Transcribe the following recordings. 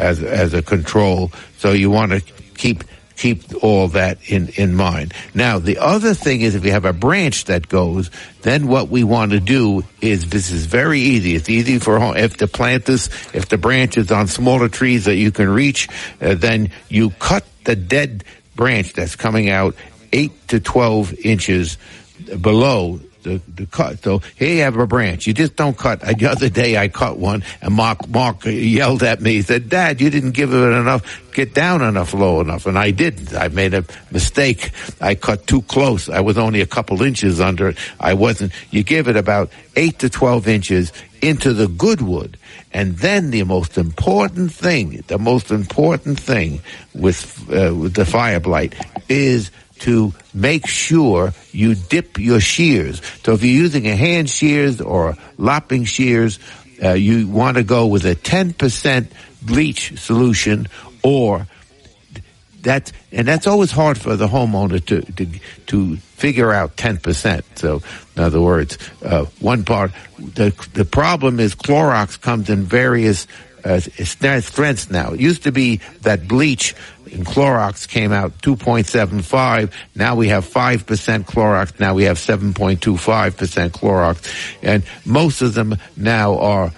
as a control. So you want to keep all that in mind. Now, the other thing is if you have a branch that goes, then what we want to do is, this is very easy. It's easy for home. If the branch is on smaller trees that you can reach, then you cut the dead branch that's coming out 8 to 12 inches below the cut. So here you have a branch. You just don't cut. The other day I cut one, and Mark yelled at me. He said, "Dad, you didn't give it get down low enough." And I didn't. I made a mistake. I cut too close. I was only a couple inches under it. You give it about 8 to 12 inches into the good wood. And then the most important thing with the fire blight is to make sure you dip your shears. So if you're using a hand shears or lopping shears, you want to go with a 10% bleach solution, or that's always hard for the homeowner to figure out 10%. So in other words, one part, the problem is Clorox comes in various strengths now. It used to be that bleach in Clorox came out 2.75. Now we have 5% Clorox. Now we have 7.25% Clorox. And most of them now are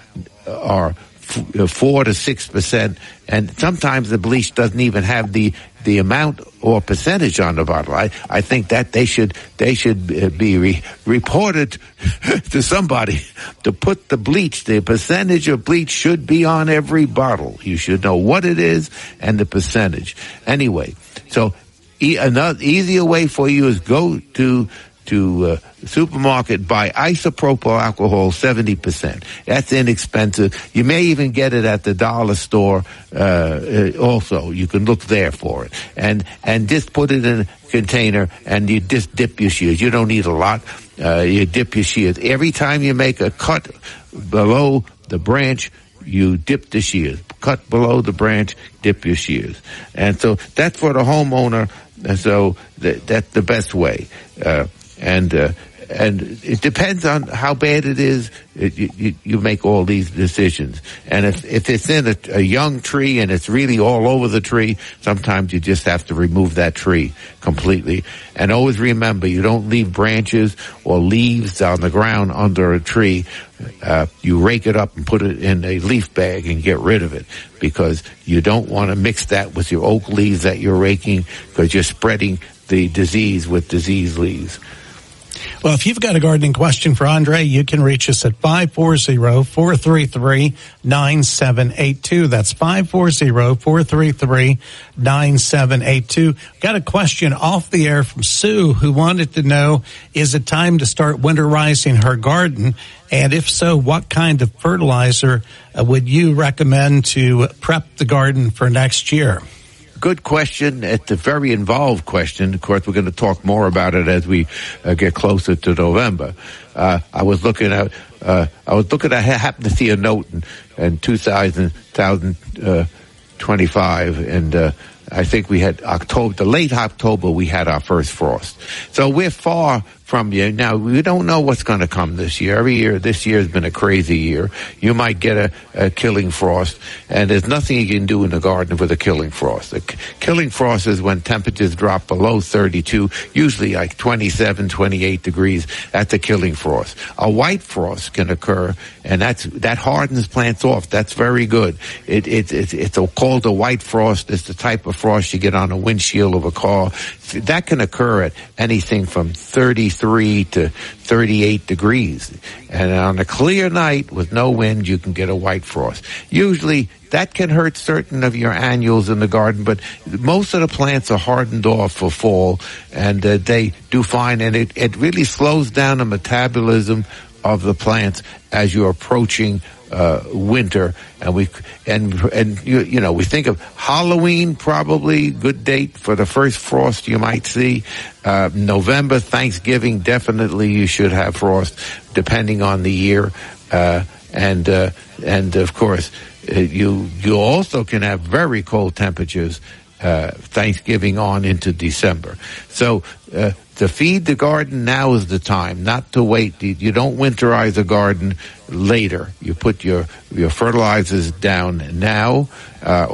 4 to 6%. And sometimes the bleach doesn't even have the amount or percentage on the bottle. I think that they should be reported to somebody to put the percentage of bleach should be on every bottle. You should know what it is and the percentage. Anyway, so another easier way for you is go to supermarket, buy isopropyl alcohol 70%. That's inexpensive. You may even get it at the dollar store. Also, you can look there for it, and just put it in a container, and you just dip your shears. You don't need a lot. You dip your shears every time you make a cut below the branch. You dip the shears. Cut below the branch, dip your shears, and so that's for the homeowner. And so that's the best way. And it depends on how bad it is. You make all these decisions. And if it's in a young tree and it's really all over the tree, sometimes you just have to remove that tree completely. And always remember, you don't leave branches or leaves on the ground under a tree. You rake it up and put it in a leaf bag and get rid of it, because you don't want to mix that with your oak leaves that you're raking, because you're spreading the disease with diseased leaves. Well, if you've got a gardening question for Andre, you can reach us at 540-433-9782. That's 540-433-9782. Got a question off the air from Sue, who wanted to know, is it time to start winterizing her garden? And if so, what kind of fertilizer would you recommend to prep the garden for next year? Good question. It's a very involved question. Of course, we're going to talk more about it as we get closer to November. I was looking at I happened to see a note in 2025, and I think we had late October, we had our first frost. So we're far from you. Now, we don't know what's going to come this year. This year has been a crazy year. You might get a killing frost, and there's nothing you can do in the garden with a killing frost. A killing frost is when temperatures drop below 32, usually like 27, 28 degrees. That's a killing frost. A white frost can occur, and that hardens plants off. That's very good. It's called a white frost. It's the type of frost you get on a windshield of a car. That can occur at anything from 33 to 38 degrees. And on a clear night with no wind, you can get a white frost. Usually that can hurt certain of your annuals in the garden, but most of the plants are hardened off for fall, and they do fine. And it really slows down the metabolism of the plants as you're approaching winter. And we think of Halloween, probably good date for the first frost you might see. November, Thanksgiving, definitely you should have frost, depending on the year. And of course, you also can have very cold temperatures Thanksgiving on into December. So to feed the garden, now is the time, not to wait. You don't winterize a garden later. You put your fertilizers down now,